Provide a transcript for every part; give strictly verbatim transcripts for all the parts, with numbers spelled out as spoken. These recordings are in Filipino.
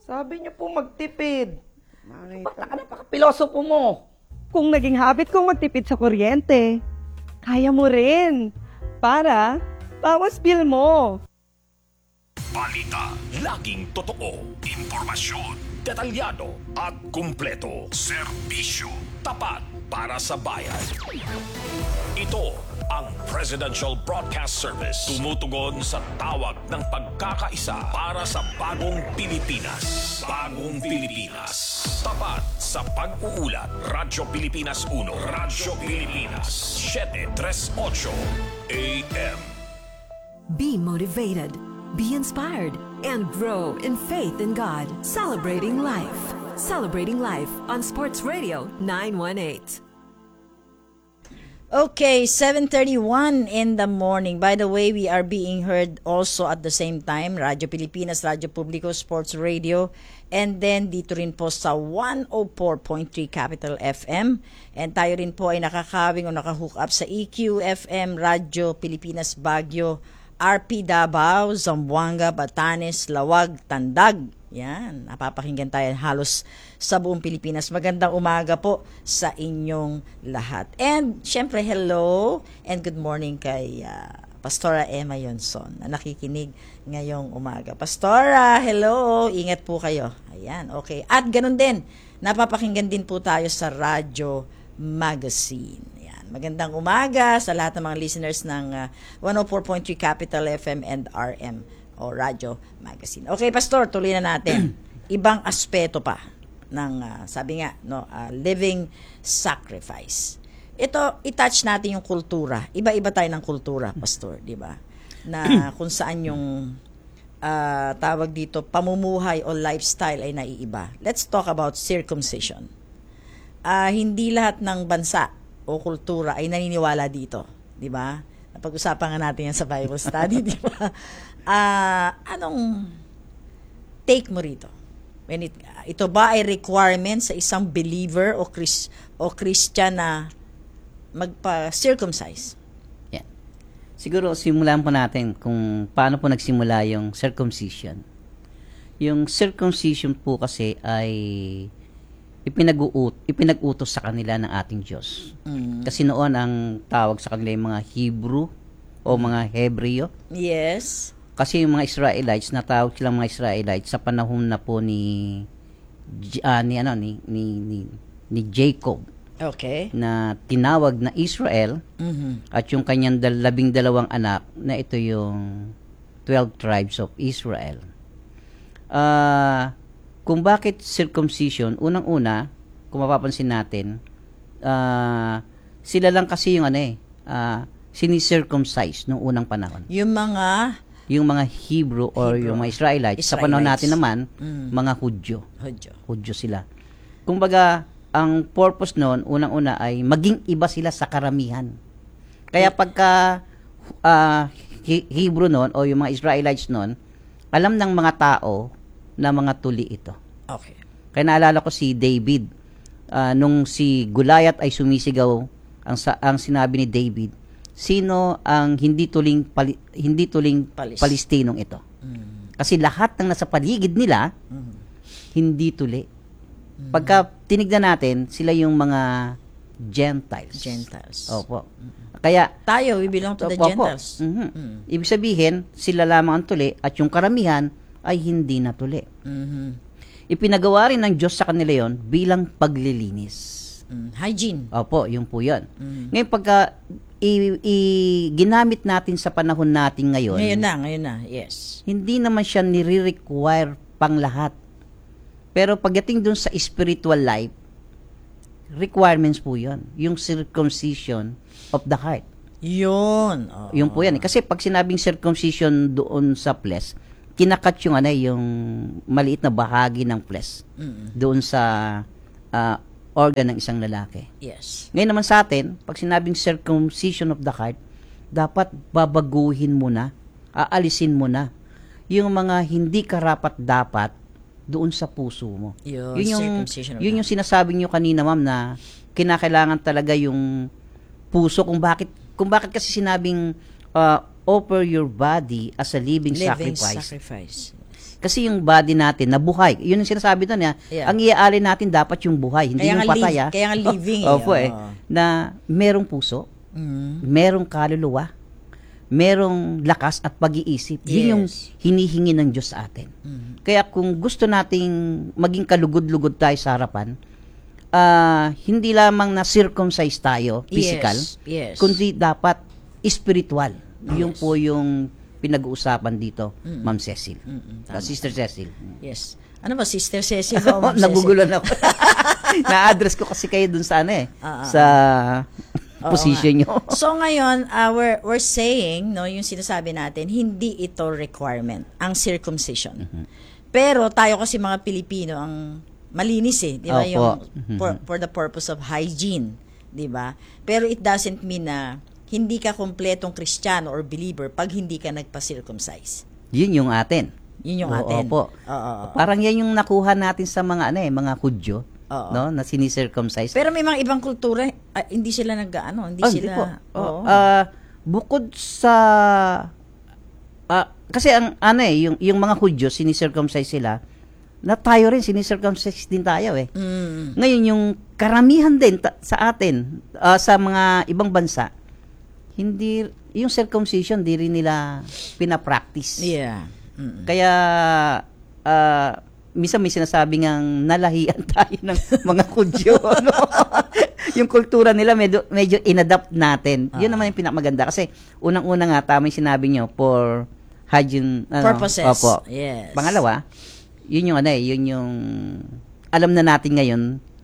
Sabi niyo po magtipid. Ba't ka napaka-pilosopo mo? Kung naging habit kong magtipid sa kuryente, kaya mo rin. Para bawas bill mo. Balita, laging totoo. Impormasyon, detalyado at kumpleto. Serbisyo, tapat para sa bayan. Ito ang Presidential Broadcast Service. Tumutugon sa tawag ng pagkakaisa para sa bagong Pilipinas. Bagong Pilipinas. Tapat sa pag-uulat. Radyo Pilipinas uno. Radyo Pilipinas. seven thirty-eight A M. Be motivated, be inspired, and grow in faith in God. Celebrating life. Celebrating life on Sports Radio nine one eight. Okay, seven thirty-one in the morning. By the way, we are being heard also at the same time, Radyo Pilipinas, Radyo Publico, Sports Radio, and then dito rin po sa one oh four point three Capital F M. And tayo rin po ay nakakawing o nakahook up sa E Q F M, Radyo Pilipinas Baguio, R P Davao, Zamboanga, Batanes, Lawag, Tandag. Yan, napapakinggan tayo halos sa buong Pilipinas. Magandang umaga po sa inyong lahat. And syempre, hello and good morning kay uh, Pastora Emma Yonson na nakikinig ngayong umaga. Pastora, hello! Ingat po kayo. Ayan, okay. At ganun din, napapakinggan din po tayo sa Radyo Magazine. Ayan, magandang umaga sa lahat ng mga listeners ng uh, one oh four point three Capital F M and R M o Radyo Magazine. Okay, Pastor, tuloy na natin. Ibang aspeto pa ng, uh, sabi nga, no, uh, living sacrifice. Ito, i-touch natin yung kultura. Iba-iba tayo ng kultura, Pastor, di ba? Na kung saan yung uh, tawag dito, pamumuhay o lifestyle ay naiiba. Let's talk about circumcision. Uh, hindi lahat ng bansa o kultura ay naniniwala dito, di ba? Napag-usapan nga natin yan sa Bible study, di ba? Uh, anong take mo rito? When it, uh, ito ba ay requirement sa isang believer o, Chris, o Christian na magpa-circumcise? Yeah. Siguro simulan po natin kung paano po nagsimula yung circumcision. Yung circumcision po kasi ay ipinag-uut, ipinag-utos sa kanila ng ating Diyos. Mm. Kasi noon ang tawag sa kanila yung mga Hebrew o mga Hebreo. Yes. Kasi yung mga Israelites, natawag silang mga Israelites sa panahon na po ni uh, ni ano ni ni ni, ni Jacob. Okay. Na tinawag na Israel, mm-hmm. at yung kanyang dal- labing dalawang anak na ito yung twelve tribes of Israel. Ah uh, kung bakit circumcision, unang-una, kung mapapansin natin, uh, sila lang kasi yung ano eh, uh, sinicircumcise noong unang panahon. Yung mga yung mga Hebrew or Hebrew. Yung mga Israelites, Israelites. Sa panahon natin naman, mm. mga Hudyo. Hudyo. Hudyo sila. Kumbaga, ang purpose noon, unang-una ay maging iba sila sa karamihan. Kaya pagka uh, Hebrew noon o yung mga Israelites noon, alam ng mga tao na mga tuli ito. Okay. Kaya naalala ko si David, uh, nung si Goliath ay sumisigaw, ang, ang sinabi ni David, sino ang hindi tuling pali, hindi tuling Palis. Palestinong ito? Mm. Kasi lahat ng nasa paligid nila mm. hindi tuli. Mm. Pagka tinignan natin, sila yung mga Gentiles. Gentiles. Opo. Mm. Kaya tayo, we belong to the opo, Gentiles. Mm-hmm. Mm. Ibig sabihin, sila lamang ang tuli at yung karamihan ay hindi na tuli. Mm-hmm. Ipinagawa rin ng Diyos sa kanila yon bilang paglilinis. Mm. Hygiene. Opo, yung po yun. Mm. Ngayon, pagka I, i, ginamit natin sa panahon natin ngayon. Ngayon na, ngayon na, yes. Hindi naman siya nire-require pang lahat. Pero pagdating dun sa spiritual life, requirements po yun. Yung circumcision of the heart. Yun. Oh. Yung po yan. Kasi pag sinabing circumcision doon sa flesh, kinakat yung, ano, yung maliit na bahagi ng flesh. Mm-hmm. Doon sa uh, organ ng isang lalaki. Yes. Ngayon naman sa atin, pag sinabing circumcision of the heart, dapat babaguhin mo na, aalisin mo na yung mga hindi karapat-dapat doon sa puso mo. Yun, yun yung, circumcision of yun yung sinasabi niyo kanina, ma'am, na kinakailangan talaga yung puso kung bakit kung bakit kasi sinabing uh, offer your body as a living, living sacrifice. sacrifice. Kasi yung body natin na buhay, yun yung sinasabi doon, ya, Yeah. ang iaalin natin dapat yung buhay, hindi Kaya yung nga patay. live- ah. kaya nga living eh, Opo eh. oo. Na merong puso, Mm. merong kaluluwa, merong lakas at pag-iisip. Yun yung Yes. hinihingi ng Diyos sa atin. Mm. Kaya kung gusto nating maging kalugod-lugod tayo sa harapan, ah, hindi lamang na circumcise tayo, physical, Yes, yes. kundi dapat spiritual. Yung po yung pinag-uusapan dito, Ma'am Cecil. Mm-mm, Ah, Sister Cecil. Yes. Ano ba, Sister Cecil ba? o Ma'am Cecil? Nagugulan ako. Na-address ko kasi kayo dun sa ano eh, Ah, ah, sa Oo position nga. nyo. So ngayon, uh, we're, we're saying, no, yung sinasabi natin, hindi ito requirement, ang circumcision. Mm-hmm. Pero tayo kasi mga Pilipino, ang malinis eh, di ba? Opo. Yung Mhm. for, for the purpose of hygiene, di ba? Pero it doesn't mean na hindi ka kompletong Kristiyano or believer pag hindi ka nagpa-circumcise. Yun yung atin. Yun yung Oo, atin. Opo. Oo, oo, oo. Parang yan yung nakuha natin sa mga ano eh, mga Hudyo, Oo. no, na sinicircumcise. Pero may mga ibang kultura, ah, hindi sila nag-ano, hindi Oh, sila... po. Oo. Oh, ah, bukod sa ah, kasi ang ano eh, yung yung mga Hudyo sinicircumcise sila, na tayo rin sinicircumcise din tayo eh. Mm. Ngayon yung karamihan din ta- sa atin ah, sa mga ibang bansa, hindi yung circumcision di rin nila pinapractice. Yeah. Mm. Kaya ah, minsan may sinasabi ngang nalahian tayo ng mga Hudyo. Ano? Yung kultura nila medyo, medyo inadapt natin. Yun naman yung pinakamaganda. Kasi unang-una nga, tama yung sinabi nyo, for hygiene ano, Purposes. Opo. Yes. Pangalawa, yun yung ano eh, yun yung alam na natin ngayon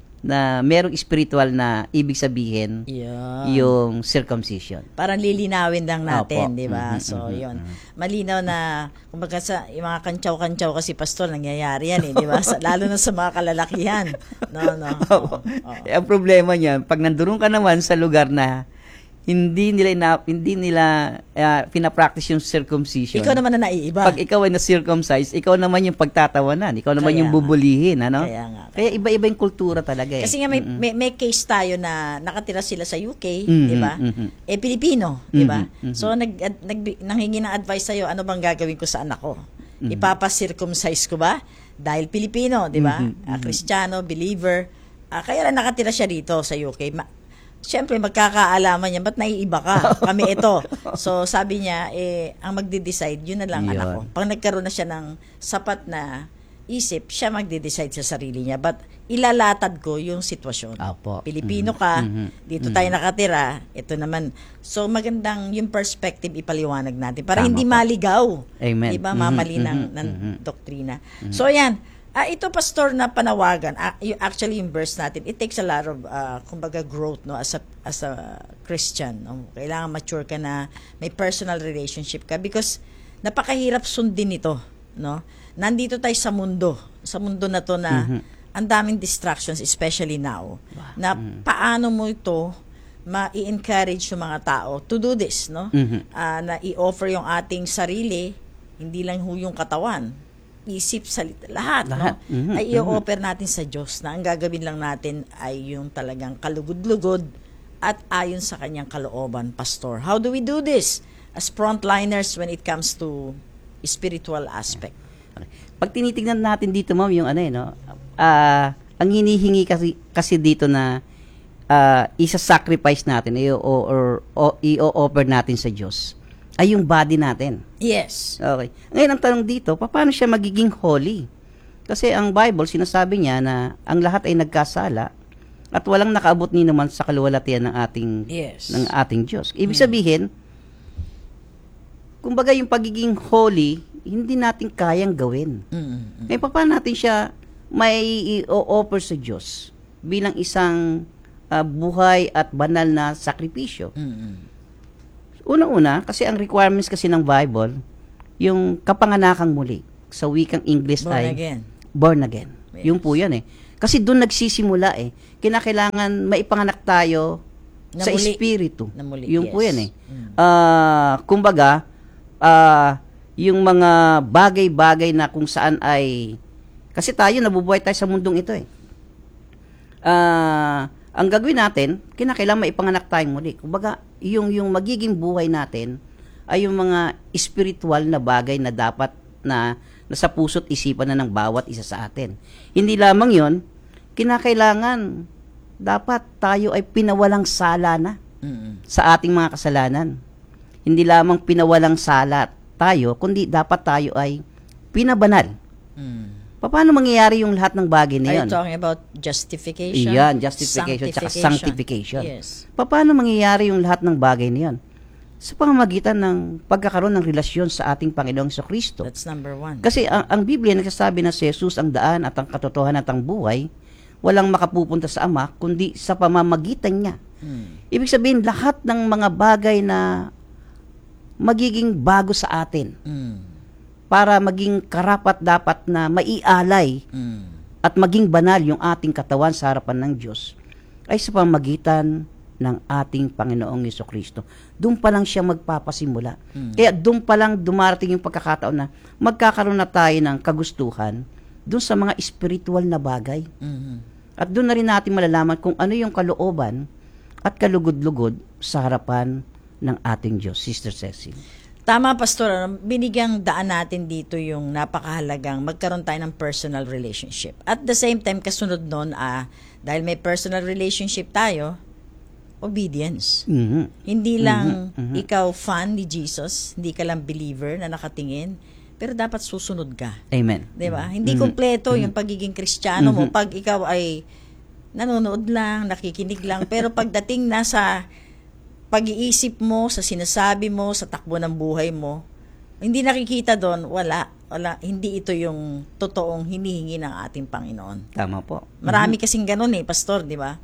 na merong spiritual na ibig sabihin Yeah. yung circumcision. Parang lilinawin lang natin, Opo. di ba? Mhm, So, mhm, yun. Malinaw na, kumbaga sa yung mga kantsaw-kantsaw kasi pastor, nangyayari yan eh, di ba? Sa, lalo na sa mga kalalakihan. No, no. Oo, oo. Eh, ang problema niyan, pag nandoon ka naman sa lugar na hindi nila ina, hindi nila uh, pinapractice yung circumcision. Ikaw naman na naiiba. Pag ikaw ay na-circumcise, ikaw naman yung pagtatawanan, ikaw naman Kaya yung nga. bubulihin, ano? Kaya nga. Kaya iba-iba yung kultura talaga eh. Kasi nga may, may, may case tayo na nakatira sila sa U K, Mhm, di ba? mhm. Eh, Pilipino, di ba? Mhm, mhm. So, nag, ad- nag, nanghingi ng advice sa'yo, ano bang gagawin ko sa anak ko? Mhm. Ipapa-circumcise ko ba? Dahil Pilipino, di ba? Mhm, Ah, mhm. Kristiyano, believer. Ah, kaya lang nakatira siya dito sa U K. Ma- Siyempre, magkakaalaman niya, ba't naiiba ka? Kami ito. So, sabi niya, eh, ang magde-decide, yun na lang Yun. anak ko. Pag nagkaroon na siya ng sapat na isip, siya magde-decide sa sarili niya. But, ilalatad ko yung sitwasyon. Apo. Pilipino Mhm. ka, Mhm. dito Mhm. tayo nakatira, ito naman. So, magandang yung perspective ipaliwanag natin para Tama hindi po. maligaw. Amen. Diba? Mhm, Mamali ng, mhm, ng mhm. doktrina. So, yan. Ah, ito pastor na panawagan, ah, y- actually yung verse natin, it takes a lot of uh, kumbaga growth no as a as a Christian. No? Kailangan mature ka na, may personal relationship ka because napakahirap sundin ito, no? Nandito tayo sa mundo, sa mundo na to na Mhm. ang daming distractions especially now. Na paano mo ito ma-encourage yung mga tao to do this, no? Mhm. Ah, na i-offer yung ating sarili, hindi lang ho yung katawan, isip, salita, lahat, Lahat. no? Mhm, Ay i-offer natin sa Diyos na ang gagawin lang natin ay yung talagang kalugod-lugod at ayon sa kanyang kalooban, Pastor. How do we do this as frontliners when it comes to spiritual aspect? Pag tinitingnan natin dito, ma'am, yung ano eh, no? Ah, ang hinihingi kasi, kasi dito na ah, isa-sacrifice natin ay, o, or, o, i-offer natin sa Diyos ay yung body natin. Yes. Okay. Ngayon, ang tanong dito, paano siya magiging holy? Kasi ang Bible, sinasabi niya na ang lahat ay nagkasala at walang nakaabot ni naman sa kaluwalhatian ng ating Yes. ng ating Diyos. Ibig sabihin, kumbaga yung pagiging holy, hindi natin kayang gawin. Mm. Ngayon, paano natin siya may i-offer sa Diyos bilang isang ah, buhay at banal na sakripisyo? Mm. Una-una, kasi ang requirements kasi ng Bible, yung kapanganakang muli. Sa wikang English Born ay again. born again. Yes. Yung po yan eh. Kasi doon nagsisimula eh. Kinakailangan maipanganak tayo Na sa muli. espiritu. Na muli, Yung po yes. yan eh. Mm. Ah, kumbaga, ah, yung mga bagay-bagay na kung saan ay, kasi tayo, nabubuhay tayo sa mundong ito eh. Ah, ang gagawin natin, kinakailangan maipanganak tayong muli. Kumbaga, yung, yung magiging buhay natin ay yung mga spiritual na bagay na dapat na na sa puso't isipan na ng bawat isa sa atin. Hindi lamang yon, kinakailangan dapat tayo ay pinawalang sala na sa ating mga kasalanan. Hindi lamang pinawalang sala tayo, kundi dapat tayo ay pinabanal. Paano mangyayari yung lahat ng bagay na Are yun? you talking about justification? Iyan, justification at sanctification. Yes. Paano mangyayari yung lahat ng bagay na yun? Sa pamamagitan ng pagkakaroon ng relasyon sa ating Panginoong Jesucristo. That's number one. Kasi ang, ang Biblia nagsasabi na si Jesus ang daan at ang katotohanan at ang buhay, walang makapupunta sa Ama, kundi sa pamamagitan niya. Hmm. Ibig sabihin, lahat ng mga bagay na magiging bago sa atin, Mm. para maging karapat-dapat na maialay Mm. at maging banal yung ating katawan sa harapan ng Diyos, ay sa pamamagitan ng ating Panginoong Jesucristo. Doon pa lang siya magpapasimula. Kaya doon pa lang dumarating yung pagkakataon na magkakaroon na tayo ng kagustuhan doon sa mga spiritual na bagay. Mhm. At doon na rin natin malalaman kung ano yung kalooban at kalugod-lugod sa harapan ng ating Diyos. Sister Cecil. Tama, Pastor. Ano, binigyang daan natin dito yung napakahalagang magkaroon tayo ng personal relationship. At the same time, kasunod nun, ah, dahil may personal relationship tayo, obedience. Mhm. Hindi lang ikaw fan ni Jesus, hindi ka lang believer na nakatingin, pero dapat susunod ka. Amen. 'Di ba? Hindi kumpleto yung pagiging Kristiyano mo pag ikaw ay nanonood lang, nakikinig lang, pero pagdating na sa pag-iisip mo, sa sinasabi mo, sa takbo ng buhay mo, hindi nakikita doon, wala, wala, hindi ito yung totoong hinihingi ng ating Panginoon. Tama po. Marami kasing ganun eh, Pastor, 'di ba?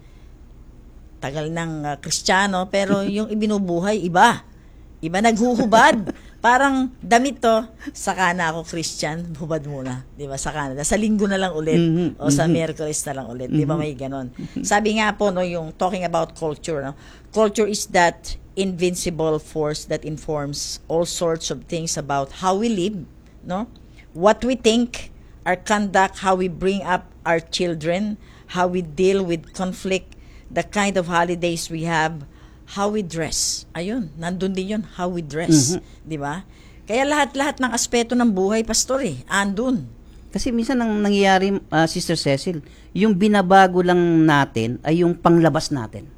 Tagal ng uh, Kristiyano, pero yung ibinubuhay, iba. Iba naghuhubad. Parang damit to, saka na ako Christian, hubad muna. Di ba? Saka na. Sa linggo na lang ulit. Mhm, O sa Miyerkules na lang ulit. Di ba may ganon? Sabi nga po, no, yung talking about culture, no? Culture is that invincible force that informs all sorts of things about how we live, no? What we think, our conduct, how we bring up our children, how we deal with conflict, the kind of holidays we have, how we dress. Ayun, nandun din yun, how we dress. Di ba? Kaya lahat-lahat ng aspeto ng buhay, Pastor, eh, andun. Kasi minsan ang nangyayari, ah, Sister Cecil, yung binabago lang natin ay yung panglabas natin.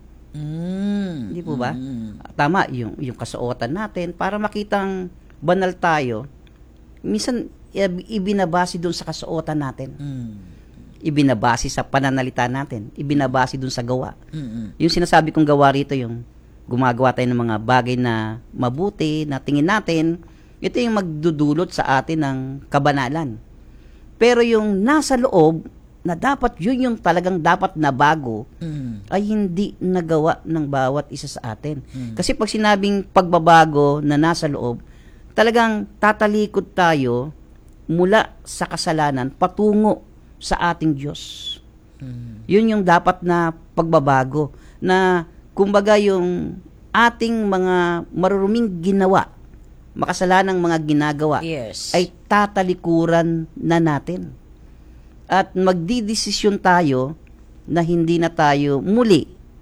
Mm. Hindi po ba? Tama, yung, yung kasuotan natin, para makitang banal tayo, minsan i- ibinabase doon sa kasuotan natin. Mm. Ibinabase sa pananalita natin. Ibinabase doon sa gawa. Mm-mm. Yung sinasabi kong gawa rito, yung gumagawa tayo ng mga bagay na mabuti, na tingin natin, ito yung magdudulot sa atin ng kabanalan. Pero yung nasa loob, na dapat yun yung talagang dapat na bago, Mm. ay hindi nagawa ng bawat isa sa atin. Kasi pag sinabing pagbabago na nasa loob, talagang tatalikod tayo mula sa kasalanan patungo sa ating Diyos. Yun yung dapat na pagbabago, na kumbaga yung ating mga maruruming ginawa, makasalanang mga ginagawa, Yes. ay tatalikuran na natin. At magdidesisyon tayo na hindi na tayo muli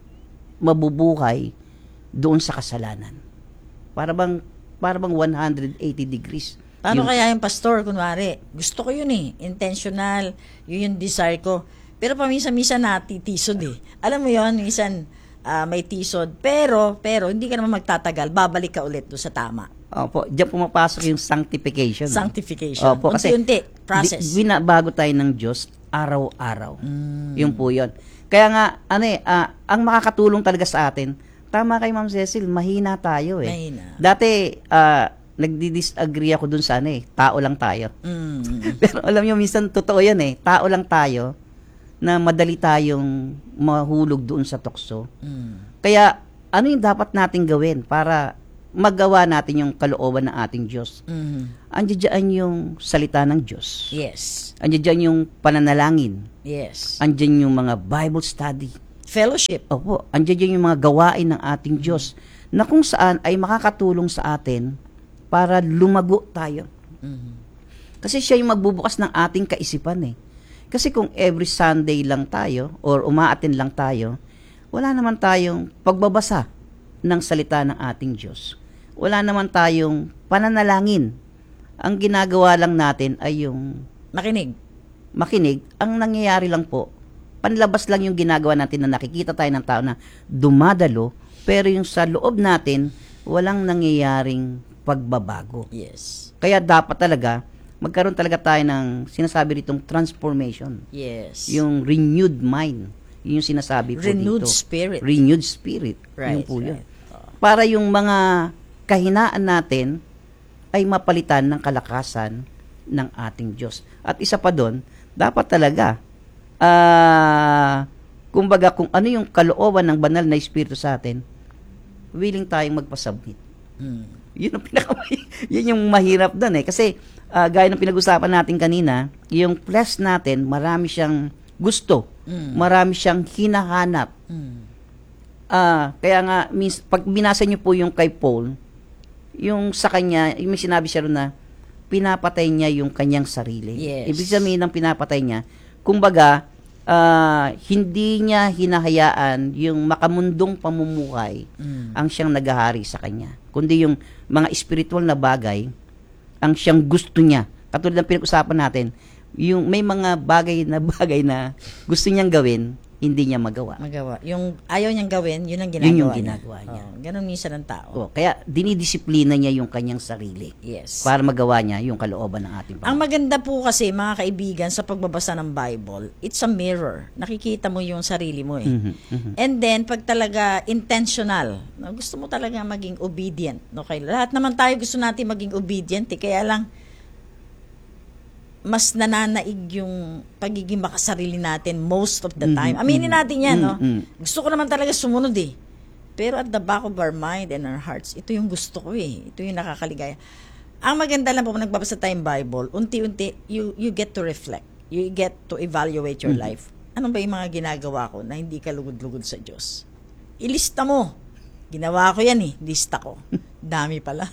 mabubuhay doon sa kasalanan. Para bang, para bang one hundred eighty degrees. Paano Yung- kaya yung pastor, kunwari, gusto ko yun eh, intentional, yun yung desire ko. Pero paminsan-minsan natitisod eh. Alam mo yun, minsan ah, may tisod, pero, pero, hindi ka naman magtatagal, babalik ka ulit doon sa tama. Opo, diyan pumapasok yung sanctification. Sanctification. Opo, kasi Unti-unti, process. Di, binabago tayo ng Diyos araw-araw. Mm. Yun po yun. Kaya nga, ano eh, ah, ang makakatulong talaga sa atin, tama kay Ma'am Cecil, mahina tayo eh. Mahina. Dati, ah, nagdi-disagree ako dun sa ano eh, tao lang tayo. Mm. Pero alam nyo, minsan totoo yan eh, tao lang tayo, na madali tayong mahulog doon sa tukso. Mm. Kaya, ano yung dapat nating gawin para magawa natin yung kalooban ng ating Diyos? Mm. Andiyan dyan yung salita ng Diyos. Yes. Andiyan dyan yung pananalangin. Yes. Andiyan yung mga Bible study. Fellowship. Opo, andiyan dyan yung mga gawain ng ating Diyos na kung saan ay makakatulong sa atin para lumago tayo. Mm. Kasi siya yung magbubukas ng ating kaisipan eh. Kasi kung every Sunday lang tayo or umaattend lang tayo, wala naman tayong pagbabasa ng salita ng ating Diyos. Wala naman tayong pananalangin Ang ginagawa lang natin ay yung Makinig. makinig. Ang nangyayari lang po, panlabas lang yung ginagawa natin na nakikita tayo ng tao na dumadalo, pero yung sa loob natin, walang nangyayaring pagbabago. Yes. Kaya dapat talaga, magkaroon talaga tayo ng sinasabi ritong transformation. Yes. Yung renewed mind. Yun yung sinasabi po Renewed dito. spirit. Renewed spirit. Right, Yun po yun. right. Para yung mga kahinaan natin ay mapalitan ng kalakasan ng ating Diyos. At isa pa doon, dapat talaga, ah, kumbaga kung ano yung kalooban ng banal na Espiritu sa atin, willing tayong magpasubmit. Mm. Yun ang pinaka yun yung mahirap doon eh. Kasi, ah, gaya ng pinag-usapan natin kanina, yung flesh natin, marami siyang gusto. Mm. Marami siyang hinahanap. Mm. Ah, kaya nga, mis, pag binasa niyo po yung kay Paul, yung sa kanya, yung may sinabi siya ron na, pinapatay niya yung kanyang sarili. Yes. Ibig sabihin ng pinapatay niya, kumbaga, ah, hindi niya hinahayaan yung makamundong pamumuhay Mm. ang siyang naghahari sa kanya. Kundi yung mga spiritual na bagay, ang siyang gusto niya. Katulad ng pinag-usapan natin, yung may mga bagay na bagay na gusto niyang gawin, hindi niya magawa. Magawa. Yung ayaw niyang gawin, yun ang ginagawa Yun yung niya. ginagawa niya. Oh, ganun minsan ang tao. Oh, kaya dinidisiplina niya yung kanyang sarili Yes. para magawa niya yung kalooban ng ating Ang Panginoon. maganda po kasi, mga kaibigan, sa pagbabasa ng Bible, it's a mirror. Nakikita mo yung sarili mo eh. Mhm, mhm. And then, pag talaga intentional, no, gusto mo talaga maging obedient. Okay? Lahat naman tayo gusto natin maging obedient eh. Kaya lang, mas nananaig yung pagiging makasarili natin most of the time. Aminin natin yan, no? Mhm. Gusto ko naman talaga sumunod eh. Pero at the back of our mind and our hearts, ito yung gusto ko eh. Ito yung nakakaligaya. Ang maganda lang po, kung nagbabasa tayong Bible, unti-unti, you, you get to reflect. You get to evaluate your life. Ano ba yung mga ginagawa ko na hindi ka lugod-lugod sa Diyos? Ilista mo. Ginawa ko yan eh. Lista ko. Dami pala.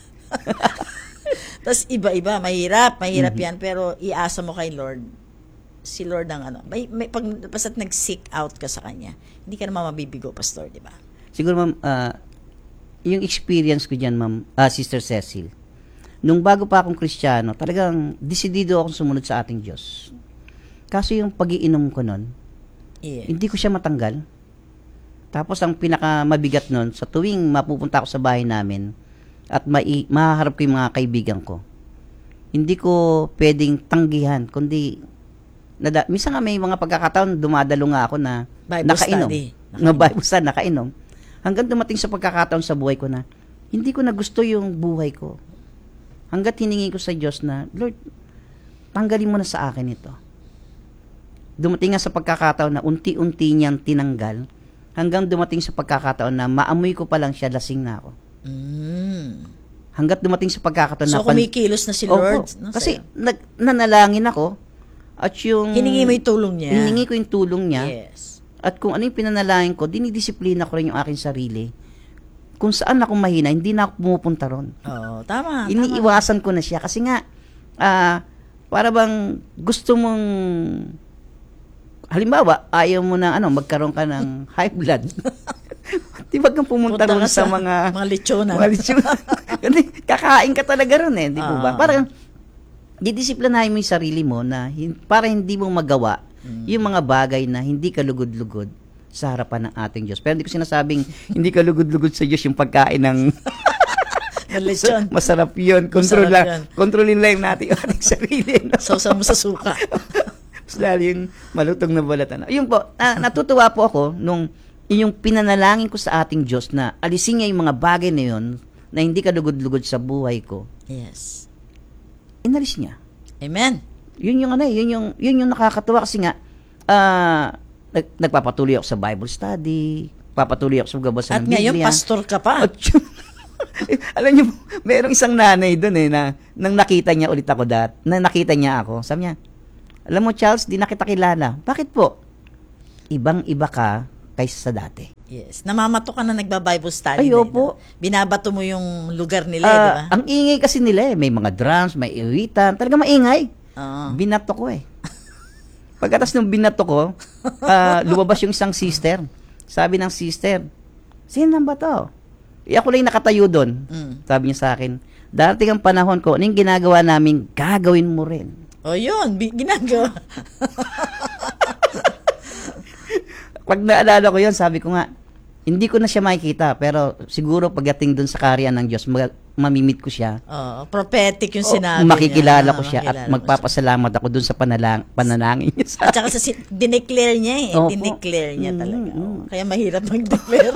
Tapos iba-iba, mahirap, mahirap yan, pero iasa mo kay Lord. Si Lord ang ano, may, may, pag basta't nag-seek out ka sa Kanya, hindi ka naman mabibigo, Pastor, di ba? Siguro ma'am, ah, yung experience ko diyan ma'am, ah, Sister Cecil, nung bago pa akong Kristiyano, talagang desidido akong sumunod sa ating Diyos. Kaso yung pag-iinom ko nun, Yeah. hindi ko siya matanggal. Tapos ang pinakamabigat nun, sa tuwing mapupunta ako sa bahay namin, at mai, mahaharap ko yung mga kaibigan ko, hindi ko pwedeng tanggihan, kundi, nada, minsan nga may mga pagkakataon, dumadalo nga ako na Bible nakainom. study. Na Bible study, nakainom. Hanggang dumating sa pagkakataon sa buhay ko na, hindi ko na gusto yung buhay ko. Hanggat hiningi ko sa Diyos na, Lord, tanggalin mo na sa akin ito. Dumating nga sa pagkakataon na unti-unti niyang tinanggal, hanggang dumating sa pagkakataon na maamoy ko pa lang siya, lasing na ako. Mm. Hanggat dumating sa pagkakataon So, na... pan- kumikilos na si Opo. Lord. No, Kasi sa'yo. nag, nanalangin ako at yung... Hiningi mo yung tulong niya. Hiningi ko yung tulong niya. Yes. At kung ano yung pinanalangin ko, dinidisiplina ko rin yung aking sarili. Kung saan ako mahina, hindi na ako pumupunta ron. Oo, tama. tama. Iniiwasan ko na siya. Kasi nga, ah, para bang gusto mong... Halimbawa, ayaw mo na ano, magkaroon ka ng high blood. Di ba kang pumunta Punta ron ka sa, sa mga... mga lechonan. Mga lechonan. Kasi kakain ka talaga ron eh, di po ba? Ah. Parang, didisiplinahin mo yung sarili mo na hin- para hindi mo magawa yung mga bagay na hindi ka lugod-lugod sa harapan ng ating Diyos. Pero hindi ko sinasabing hindi ka lugod-lugod sa Diyos yung pagkain ng Ng lechon. masarap yun. Control Masarap lang. yun. Kontrolin lang natin yung ating sarili. No? Sausaw mo sa suka. Mas lalo yung malutong na balatan. Yun po, na, natutuwa po ako nung yung pinanalangin ko sa ating Diyos na alisin niya yung mga bagay na yun na hindi ka lugod-lugod sa buhay ko. Yes. Inalis niya. Amen. Yun yung ano, eh, yun yung yun yung nakakatuwa kasi nga ah nag, nagpapatuloy ako sa Bible study, papatuloy ako sa pagbabasa At ng Biblia. ngayon, pastor ka pa. At yun, alam niyo, merong isang nanay doon eh na nang nakita niya ulit ako dat, nang nakita niya ako, sabi niya, alam mo Charles, di na kita kilala. Bakit po? Ibang-iba ka kaysa sa dati. Yes. Namamato ka na nagba-Bible study. Ay, na, opo. no? Binabato mo yung lugar nila, Ah, di ba? ang ingay kasi nila eh, may mga drums, may iwitan, talaga maingay. Oo. Binato ko eh. Pagkatas nung binato ko, ah, lumabas yung isang sister. Sabi ng sister, sino ba to? Eh, ako lang nakatayo doon. Mm. Sabi niya sa akin, darating ang panahon ko, ano yung ginagawa namin, gagawin mo rin. O yun, bi- ginagawa. Pag naalala ko yun, sabi ko nga, hindi ko na siya makikita, pero siguro pagdating dun sa kaharian ng Diyos, mag- mamimit ko siya. Oh, prophetic yung O, sinabi makikilala niya. ko siya at Makilala mo magpapasalamat ako dun sa panalang, panalangin niya sa siya. At saka sa sin- dineclare niya eh. Opo. Dineclare niya Mm, talaga. mm. Oh, kaya mahirap mag-declare.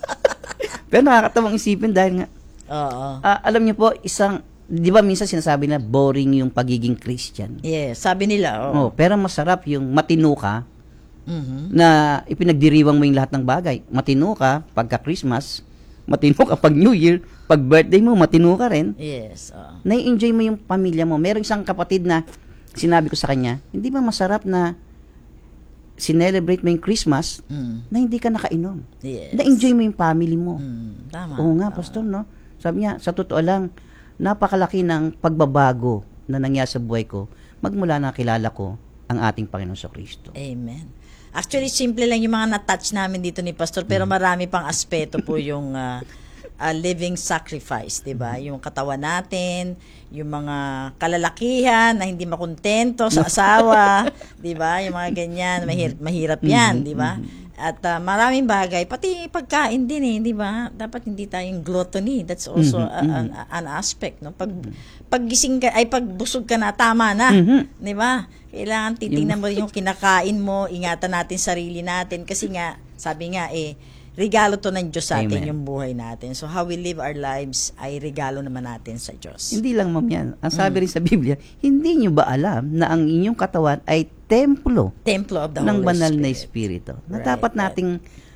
Pero nakakatawang isipin dahil nga, Oo. ah, alam niyo po, isang, di ba minsan sinasabi na boring yung pagiging Christian? Yes, sabi nila. Oh, Oh. pero masarap yung matino ka, Mhm. na ipinagdiriwang mo yung lahat ng bagay. Matino ka pagka Christmas, matino ka pag New Year, pag birthday mo, matino ka rin. Yes. Oh. Nai-enjoy mo yung pamilya mo. Merong isang kapatid na sinabi ko sa kanya, hindi ba masarap na sinelebrate mo yung Christmas Mm. na hindi ka nakainom? Yes. Na-enjoy mo yung family mo. Mm, tama. Oo nga, tama. Pastor, no? Sabi niya, sa totoo lang, napakalaki ng pagbabago na nangyari sa buhay ko magmula na kilala ko ang ating Panginoon sa Kristo. Amen. Actually, simple lang yung mga na-touch namin dito ni Pastor, pero marami pang aspeto po yung ah, ah, living sacrifice, di ba? Yung katawan natin, yung mga kalalakihan na hindi makontento sa asawa, di ba? Yung mga ganyan, mahirap, mahirap yan, di ba? At ah, maraming bagay, pati pagkain din eh, di ba? Dapat hindi tayong gluttony. That's also Mhm, a- an, an aspect, no? Pag paggising ka, ay pagbusog ka na, tama na, Mhm. di ba? Kailangan titingnan mo yung kinakain mo, ingatan natin sarili natin kasi nga, sabi nga eh, regalo to ng Diyos sa atin Amen. yung buhay natin. So how we live our lives ay regalo naman natin sa Diyos. Hindi lang, ma'am, yan. Ang sabi rin sa Biblia, hindi nyo ba alam na ang inyong katawan ay templo Templo of the ng Holy banal na Spirit. Espiritu? Na Right, dapat right. nating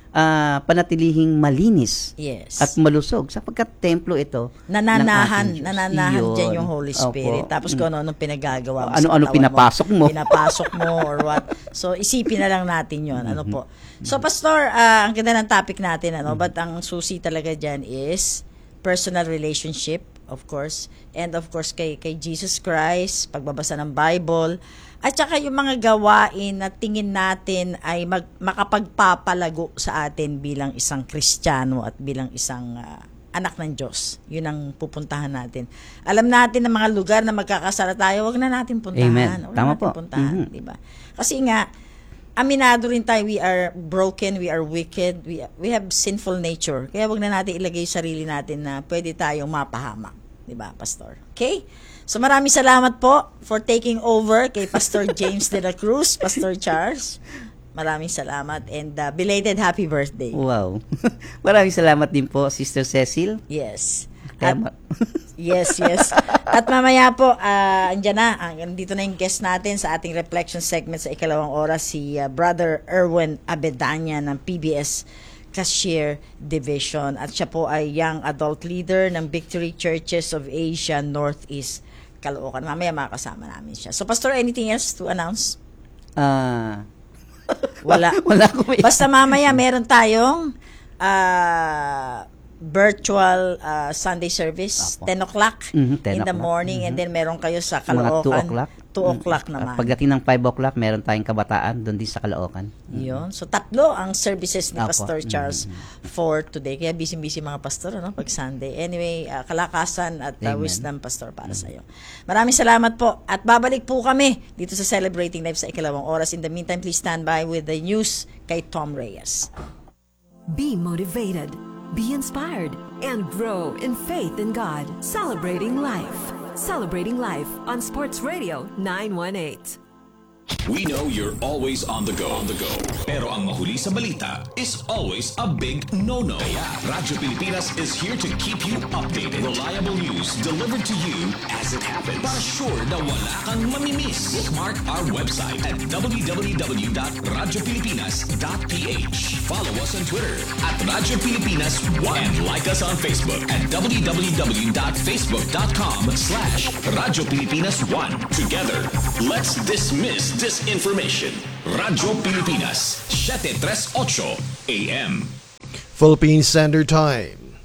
ah, panatilihing malinis Yes. at malusog sapagkat templo ito nananahan, ng ating Diyos. nananahan Iyon. dyan yung Holy Spirit. Opo. Tapos kung ano-ano pinagagawa mo sa Ano-ano katawan pinapasok mo. Pinapasok mo or what. So, isipin na lang natin yon. Ano Mm-hmm. po. So, Pastor, ah, ang ganda ng topic natin, ano, but ang susi talaga dyan is personal relationship, of course. And of course, kay, kay Jesus Christ, pagbabasa ng Bible, at saka yung mga gawain na tingin natin ay mag, makapagpapalago sa atin bilang isang Kristiyano at bilang isang ah, anak ng Diyos. Yun ang pupuntahan natin. Alam natin na mga lugar na magkakasala tayo, wag na natin puntahan. Amen. Wag Tama na natin po. puntahan, Mhm. di ba? Kasi nga, aminado rin tayo, we are broken, we are wicked, we, we have sinful nature. Kaya wag na natin ilagay yung sarili natin na pwede tayong mapahamak. Di ba, Pastor? Okay? So maraming salamat po for taking over kay Pastor James de la Cruz, Pastor Charles. Maraming salamat and uh, belated happy birthday. Wow. Maraming salamat din po, Sister Cecil. Yes. At, Tama. yes, yes. At mamaya po, uh, andyan na, ang, andito na yung guest natin sa ating reflection segment sa ikalawang oras, si uh, Brother Erwin Abedania ng P B S Cashier Division. At siya po ay young adult leader ng Victory Churches of Asia Northeast Caloocan. Mamaya makakasama namin siya. So, Pastor, anything else to announce? Ah, Wala. wala ko may- Basta mamaya meron tayong ah, virtual ah, Sunday service, Apo. ten o'clock Mhm, ten in the o'clock. morning, and then meron kayo sa mga two Caloocan. o'clock. two o'clock Mm. naman. At pagdating ng five o'clock, meron tayong kabataan doon din sa Caloocan. Yun. So, tatlo ang services ni Apo. Pastor Mhm. Charles for today. Kaya busy-busy mga pastor, ano, pag Sunday. Anyway, ah, kalakasan at ah, Amen. wisdom, Pastor, para sa iyo. Maraming salamat po. At babalik po kami dito sa Celebrating Life sa ikalawang oras. In the meantime, please stand by with the news kay Tom Reyes. Be motivated, be inspired, and grow in faith in God. Celebrating life. Celebrating life on Sports Radio nine one eight. We know you're always on the go. On the go. Pero ang mahuli sa balita is always a big no-no. Kaya Radyo Pilipinas is here to keep you updated. Reliable news delivered to you as it happens. Para sure na wala kang mamimiss. Bookmark our website at w w w dot radyo pilipinas dot p h. Follow us on Twitter at Radyo Pilipinas one. And like us on Facebook at w w w dot facebook dot com slash Radyo Pilipinas one. Together, let's dismiss disinformation. Radyo Pilipinas, seven thirty-eight A M. Philippine Standard Time,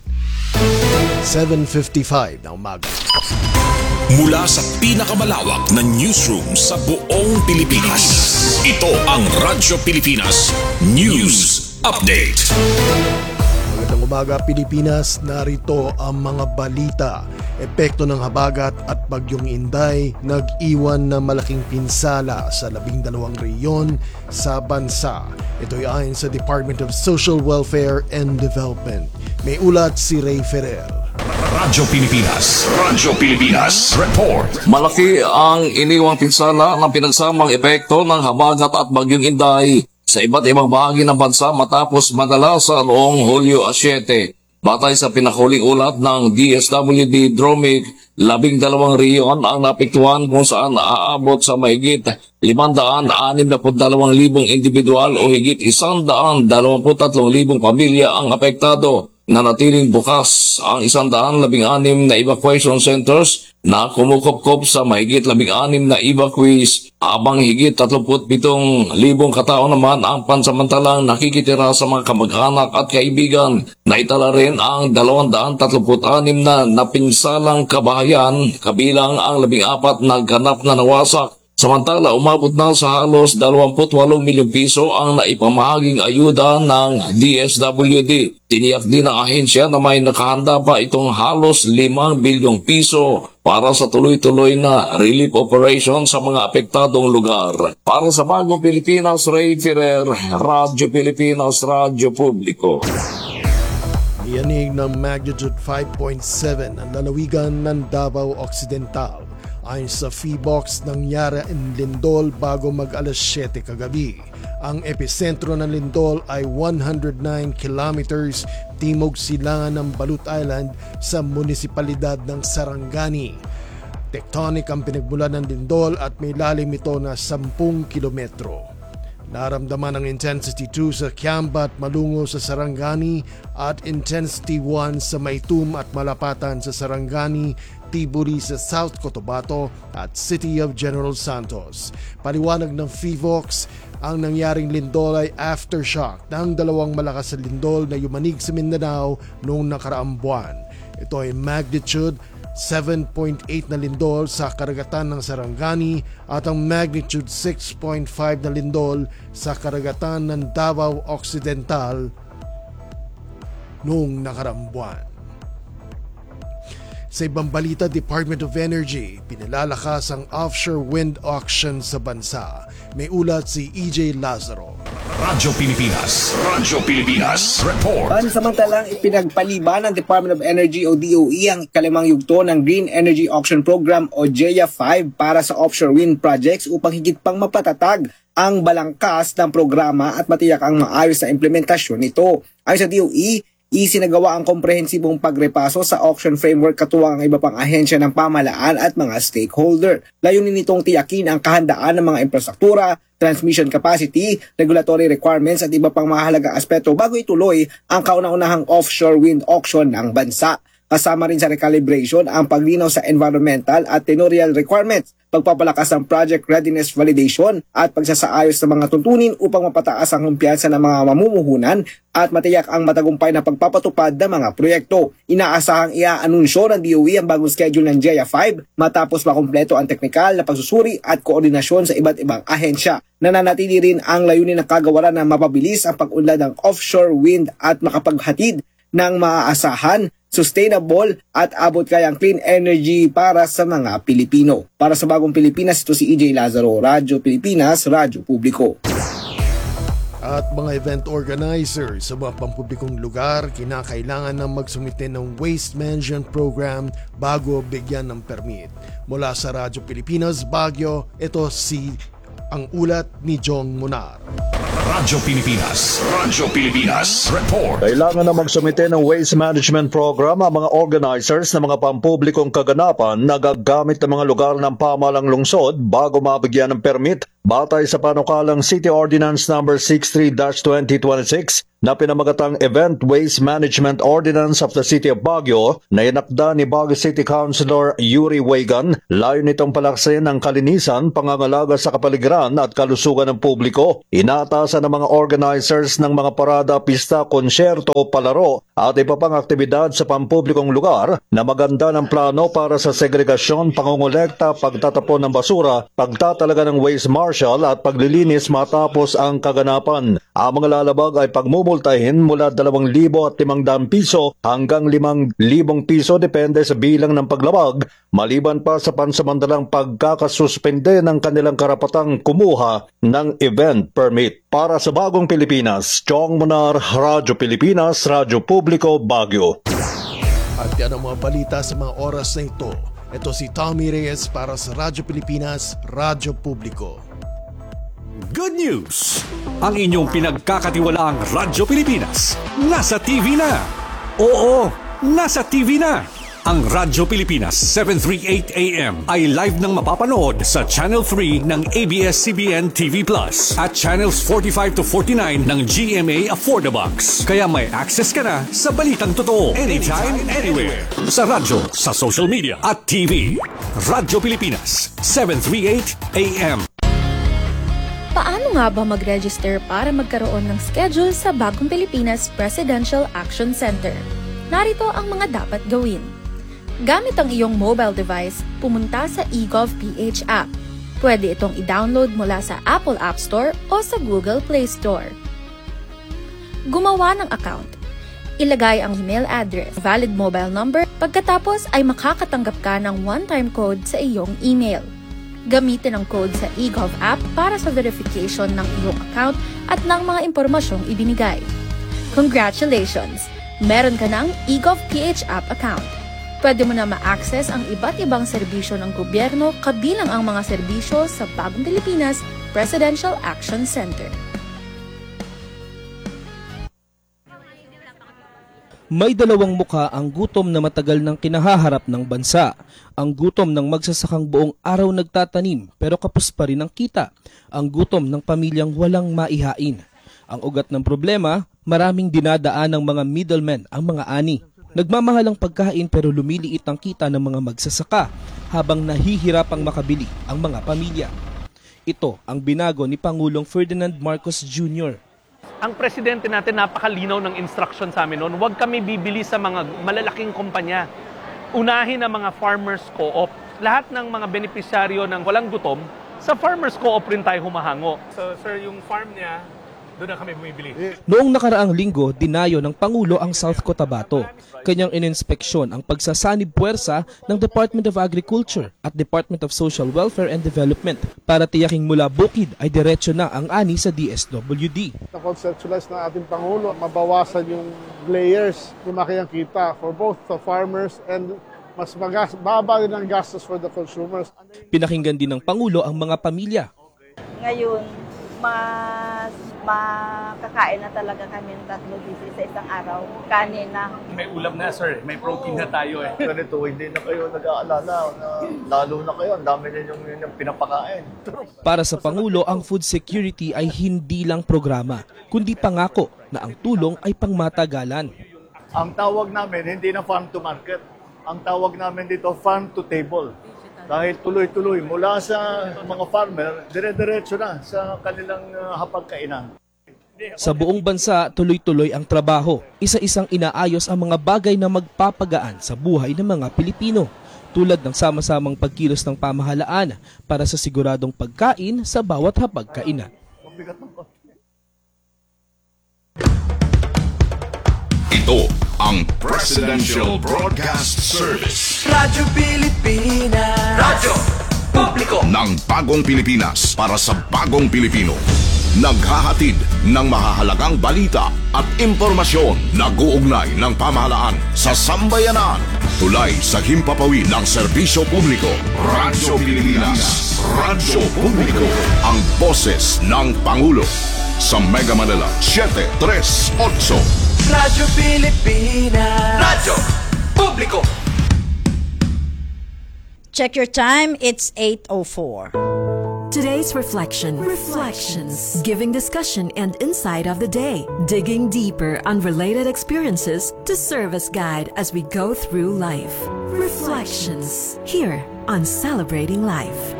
seven fifty-five na umaga. Mula sa pinakamalawak na newsroom sa buong Pilipinas. Ito ang Radyo Pilipinas News Update. Magandang Umaga Pilipinas, narito ang mga balita. Epekto ng habagat at bagyong Inday nag-iwan na malaking pinsala sa labing dalawang rehiyon sa bansa. Ito'y ayon sa Department of Social Welfare and Development. May ulat si Ray Ferrer. Radyo Pilipinas. Radyo Pilipinas. Report. Malaki ang iniwang pinsala ng pinagsamang epekto ng habagat at bagyong Inday sa iba't ibang bahagi ng bansa matapos madala sa noong Hulyo siyete. Batay sa pinakuling ulat ng D S W D Dromic, labing dalawang riyon ang napektuhan kung saan naaabot sa mahigit limandaan anim na dalawang libong individual o higit isandaan dalawamput tatlong libong pamilya ang apektado. Nanatiling bukas ang isandaan labing anim na evacuation centers na kumukop-kop sa mahigit labing anim na evacuees habang higit tatlumput pitong libong katao naman ang pansamantalang nakikitira sa mga kamag-anak at kaibigan. Naitala rin ang dalawandaan tatlumput anim na napinsalang kabahayan kabilang ang labing apat na ganap na nawasak. Samantala, umabot na sa halos dalawamput walong milyong piso ang naipamahaging ayuda ng D S W D. Tiniyak din ng ahensya na may nakahanda pa itong halos limang bilyong piso para sa tuloy-tuloy na relief operation sa mga apektadong lugar. Para sa Bagong Pilipinas, Ray Ferrer, Radyo Pilipinas, Radyo Publiko. Yanig ng magnitude five point seven ang lalawigan ng Davao Occidental. Ayon sa F I B O X, nangyari ang lindol bago mag-alas siyete kagabi. Ang epicentro ng lindol ay one hundred nine kilometers timog silangan ng Balut Island sa munisipalidad ng Sarangani. Tectonic ang pinagmulan ng lindol at may lalim ito na sampung kilometro. Naramdaman ang intensity two sa Kiamba at Malungo sa Sarangani at intensity one sa Maitum at Malapatan sa Sarangani, Tiburi sa South Cotabato at City of General Santos. Paliwanag ng F I V O X, ang nangyaring lindol ay aftershock ng dalawang malakas na lindol na yumanig sa Mindanao noong nakaraang buwan. Ito ay magnitude seven point eight na lindol sa karagatan ng Sarangani at ang magnitude six point five na lindol sa karagatan ng Davao Occidental noong nakaraang buwan. Sa ibang balita, Department of Energy, pinalalakas ang offshore wind auction sa bansa. May ulat si E J Lazaro. Radyo Pilipinas. Radyo Pilipinas. Report. Pansamantalang ipinagpaliban ng Department of Energy o D O E ang ikalimang yugto ng Green Energy Auction Program o J E A five para sa offshore wind projects upang higit pang mapatatag ang balangkas ng programa at matiyak ang maayos na implementasyon nito. Ayon sa D O E, isinagawa ang komprehensibong pagrepaso sa auction framework katuwang ang iba pang ahensya ng pamahalaan at mga stakeholder. Layunin nitong tiyakin ang kahandaan ng mga infrastruktura, transmission capacity, regulatory requirements at iba pang mahalagang aspeto bago ituloy ang kauna-unahang offshore wind auction ng bansa. Kasama rin sa recalibration ang paglinaw sa environmental at tenurial requirements, pagpapalakas ng project readiness validation at pagsasaayos ng mga tuntunin upang mapataas ang kumpiyansa ng mga mamumuhunan at matiyak ang matagumpay na pagpapatupad ng mga proyekto. Inaasahang ia-anunsyo ng D O E ang bagong schedule ng J E A five matapos makumpleto ang teknikal na pagsusuri at koordinasyon sa iba't ibang ahensya. Nananatili rin ang layunin ng kagawaran na mapabilis ang pag-unlad ng offshore wind at makapaghatid ng maaasahan, sustainable at abot kayang clean energy para sa mga Pilipino. Para sa Bagong Pilipinas, ito si E J Lazaro, Radyo Pilipinas, Radyo Publiko. At mga event organizers sa mga pampublikong lugar, kinakailangan na magsumite ng waste management program bago bigyan ng permit. Mula sa Radyo Pilipinas, Baguio, ito si ang ulat ni Jong Munar. Radyo Pilipinas. Radyo Pilipinas. Report. Kailangan na magsumite ng waste management program ang mga organizers ng mga pampublikong kaganapan na gagamit ng mga lugar ng pamahalang lungsod bago mabigyan ng permit batay sa panukalang City Ordinance number sixty-three dash twenty twenty-six na pinamagatang Event Waste Management Ordinance of the City of Baguio na inakda ni Baguio City Councilor Yuri Wegan. Layo nitong palaksin ang kalinisan, pangangalaga sa kapaligiran at kalusugan ng publiko. Inaatasan ng mga organizers ng mga parada, pista, konsyerto, palaro at iba pang aktibidad sa pampublikong lugar na maganda ng plano para sa segregasyon, pangongolekta, pagtatapon ng basura, pagtatalaga ng waste marshal at paglilinis matapos ang kaganapan. Ang mga lalabag ay pagmumultahin mula dalawang libo at limang daang piso hanggang limang libong piso depende sa bilang ng paglabag, maliban pa sa pansamantalang pagkakasuspende ng kanilang karapatang kumuha ng event permit. Para sa Bagong Pilipinas, Chong Monar, Radyo Pilipinas, Radyo Publiko, Baguio. At yan ang mga balita sa mga oras na ito. Ito si Tommy Reyes para sa Radyo Pilipinas, Radyo Publiko. Good news! Ang inyong pinagkakatiwalaang Radyo Pilipinas nasa T V na. Oo, nasa T V na. Ang Radyo Pilipinas seven thirty-eight A M ay live nang mapapanood sa Channel three ng A B S C B N T V Plus at Channels forty-five to forty-nine ng G M A Affordabox. Kaya may access ka na sa balitang totoo anytime, anywhere. Sa radyo, sa social media at T V. Radyo Pilipinas seven thirty-eight A M. Paano nga ba mag-register para magkaroon ng schedule sa Bagong Pilipinas Presidential Action Center? Narito ang mga dapat gawin. Gamit ang iyong mobile device, pumunta sa eGovPH app. Pwede itong i-download mula sa Apple App Store o sa Google Play Store. Gumawa ng account. Ilagay ang email address, valid mobile number, pagkatapos ay makakatanggap ka ng one-time code sa iyong email. Gamitin ang code sa eGov app para sa verification ng iyong account at ng mga impormasyong ibinigay. Congratulations! Meron ka ng eGovPH app account. Pwede mo na ma-access ang iba't ibang serbisyo ng gobyerno kabilang ang mga serbisyo sa Bagong Pilipinas Presidential Action Center. May dalawang mukha ang gutom na matagal nang kinahaharap ng bansa. Ang gutom ng magsasakang buong araw nagtatanim pero kapos pa rin ang kita. Ang gutom ng pamilyang walang maihain. Ang ugat ng problema, maraming dinadaan ng mga middlemen ang mga ani. Nagmamahal ang pagkain pero lumiliit ang kita ng mga magsasaka habang nahihirapang makabili ang mga pamilya. Ito ang binago ni Pangulong Ferdinand Marcos Junior Ang presidente natin napakalinaw ng instruction sa amin noon, huwag kami bibili sa mga malalaking kumpanya. Unahin ang mga farmers co-op. Lahat ng mga benepisyaryo ng walang gutom, sa farmers co-op rin tayo humahango. So sir, yung farm niya, doon na kami bumibili. Noong nakaraang linggo, dinayo ng Pangulo ang South Cotabato. Kanyang ininspeksyon ang pagsasanib puwersa ng Department of Agriculture at Department of Social Welfare and Development para tiyaking mula bukid ay diretso na ang ani sa D S W D. Na-conceptualize ng ating Pangulo, mabawasan yung layers, lumaki ang kita for both the farmers and mas magas, baba din ang gastos for the consumers. Pinakinggan din ng Pangulo ang mga pamilya. Ngayon, mas makakain na talaga kami ng tatlo dito sa isang araw. Kanin na. May ulam na sir, may protein na tayo eh. Ganito, hindi na kayo nag-aalala na lalo na kayo, ang dami ninyong yung pinapakain. Para sa Pangulo, ang food security ay hindi lang programa, kundi pangako na ang tulong ay pangmatagalan. Ang tawag namin, hindi na farm to market. Ang tawag namin dito, farm to table. Dahil tuloy-tuloy mula sa mga farmer, dire-diretso na sa kanilang uh, hapagkainan. Sa buong bansa, tuloy-tuloy ang trabaho. Isa-isang inaayos ang mga bagay na magpapagaan sa buhay ng mga Pilipino. Tulad ng sama-samang pagkilos ng pamahalaan para sa siguradong pagkain sa bawat hapagkainan. Ito ang Presidential Broadcast Service. Radyo Pilipinas. Radyo Publiko ng Bagong Pilipinas para sa Bagong Pilipino. Naghahatid ng mahahalagang balita at impormasyon na guugnay ng pamahalaan sa sambayanan. Tulay sa himpapawid ng serbisyo publiko. Radyo Pilipinas. Radyo Publiko. Ang boses ng Pangulo. Sa Mega Manila, seven three eight. Radyo Pilipinas. Radyo Publiko. Check your time, it's eight oh four. Today's reflection. Reflections. Giving discussion and insight of the day. Digging deeper on related experiences to serve as guide as we go through life. Reflections. Here on Celebrating Life.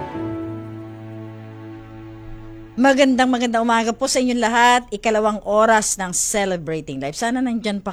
Magandang magandang umaga po sa inyong lahat. Ikalawang oras ng Celebrating Life. Sana nandyan pa